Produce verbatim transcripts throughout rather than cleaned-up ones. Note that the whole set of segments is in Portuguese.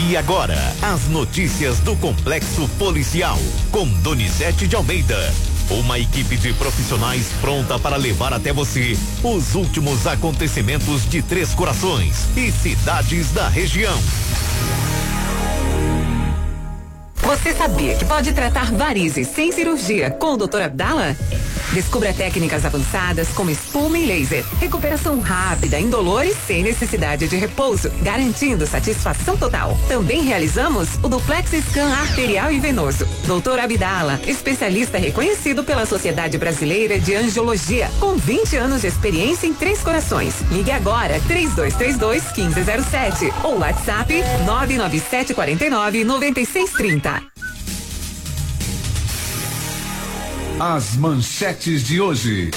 E agora, as notícias do Complexo Policial, com Donizete de Almeida. Uma equipe de profissionais pronta para levar até você os últimos acontecimentos de Três Corações e cidades da região. Você sabia que pode tratar varizes sem cirurgia com o doutor Abdala? Descubra técnicas avançadas como espuma e laser. Recuperação rápida, indolor e sem necessidade de repouso, garantindo satisfação total. Também realizamos o duplex scan arterial e venoso. doutor Abdala, especialista reconhecido pela Sociedade Brasileira de Angiologia, com vinte anos de experiência em Três Corações. Ligue agora três dois três dois, um cinco zero sete ou WhatsApp nove nove sete quatro nove, nove seis três zero. As manchetes de hoje.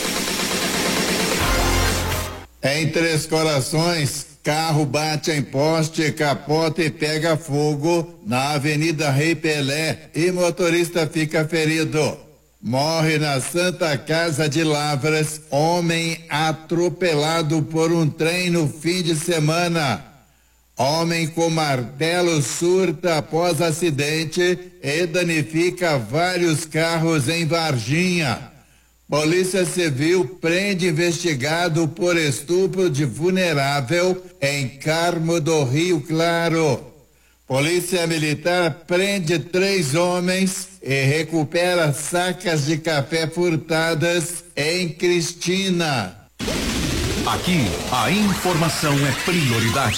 Em Três Corações, carro bate em poste, capota e pega fogo na Avenida Rei Pelé e motorista fica ferido. Morre na Santa Casa de Lavras, homem atropelado por um trem no fim de semana. Homem com martelo surta após acidente e danifica vários carros em Varginha. Polícia Civil prende investigado por estupro de vulnerável em Carmo do Rio Claro. Polícia Militar prende três homens e recupera sacas de café furtadas em Cristina. Aqui, a informação é prioridade.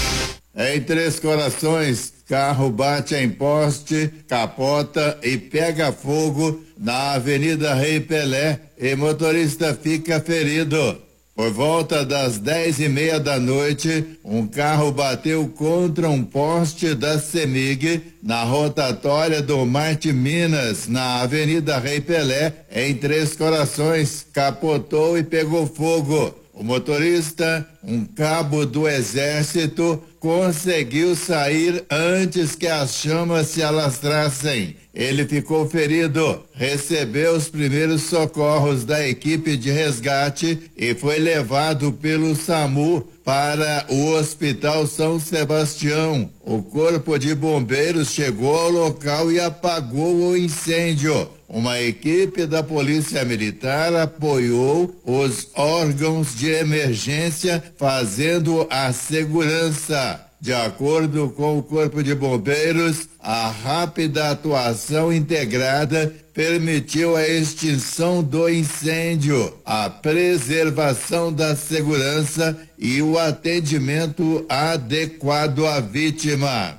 Em Três Corações, carro bate em poste, capota e pega fogo na Avenida Rei Pelé e motorista fica ferido. Por volta das dez e meia da noite, um carro bateu contra um poste da CEMIG na rotatória do Marte Minas, na Avenida Rei Pelé, em Três Corações, capotou e pegou fogo. O motorista, um cabo do Exército, conseguiu sair antes que as chamas se alastrassem. Ele ficou ferido, recebeu os primeiros socorros da equipe de resgate e foi levado pelo SAMU para o Hospital São Sebastião. O Corpo de Bombeiros chegou ao local e apagou o incêndio. Uma equipe da Polícia Militar apoiou os órgãos de emergência, fazendo a segurança. De acordo com o Corpo de Bombeiros, a rápida atuação integrada permitiu a extinção do incêndio, a preservação da segurança e o atendimento adequado à vítima.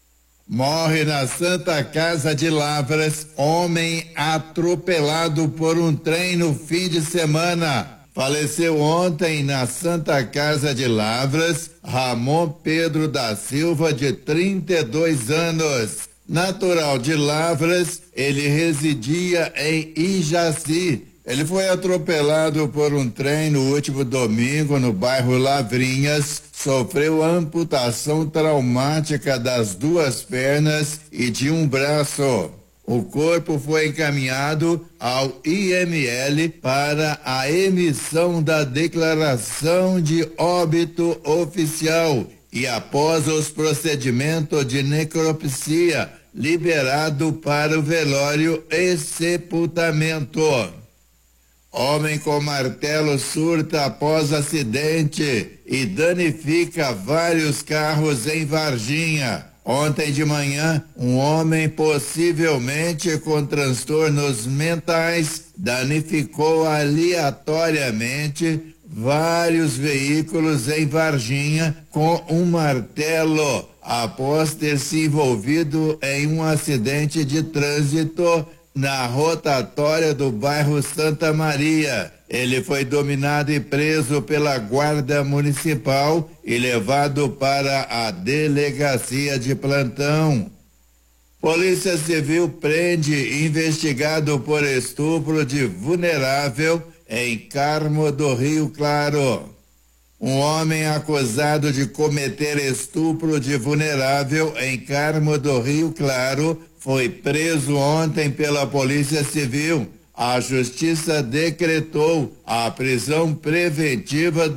Morre na Santa Casa de Lavras, homem atropelado por um trem no fim de semana. Faleceu ontem na Santa Casa de Lavras, Ramon Pedro da Silva, de trinta e dois anos. Natural de Lavras, ele residia em Ijaci. Ele foi atropelado por um trem no último domingo no bairro Lavrinhas, sofreu amputação traumática das duas pernas e de um braço. O corpo foi encaminhado ao I M L para a emissão da declaração de óbito oficial e, após os procedimentos de necropsia, liberado para o velório e sepultamento. Homem com martelo surta após acidente e danifica vários carros em Varginha. Ontem de manhã, um homem possivelmente com transtornos mentais danificou aleatoriamente vários veículos em Varginha com um martelo após ter se envolvido em um acidente de trânsito na rotatória do bairro Santa Maria. Ele foi dominado e preso pela Guarda Municipal e levado para a delegacia de plantão. Polícia Civil prende investigado por estupro de vulnerável em Carmo do Rio Claro. Um homem acusado de cometer estupro de vulnerável em Carmo do Rio Claro foi preso ontem pela Polícia Civil. A Justiça decretou a prisão preventiva